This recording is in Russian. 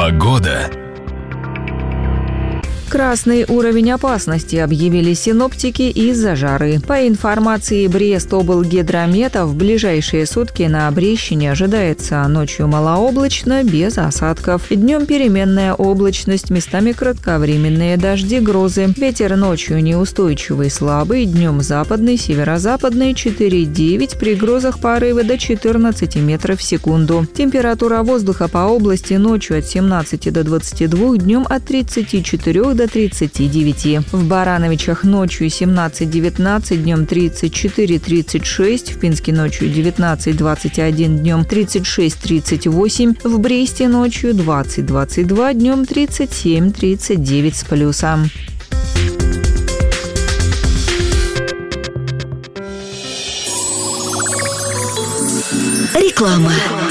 Погода. Красный уровень опасности объявили синоптики из-за жары. По информации Брест-облгидромета, в ближайшие сутки на Брещине ожидается ночью малооблачно, без осадков. Днем переменная облачность, местами кратковременные дожди, грозы. Ветер ночью неустойчивый, слабый, днем западный, северо-западный 4,9, при грозах порывы до 14 метров в секунду. Температура воздуха по области ночью от 17 до 22, днем от 34 до 39. В Барановичах ночью 17-19, днем 34-36, в Пинске ночью 19-21, днем 36-38, в Бресте ночью 20-22, днем 37-39 с плюсом. Реклама.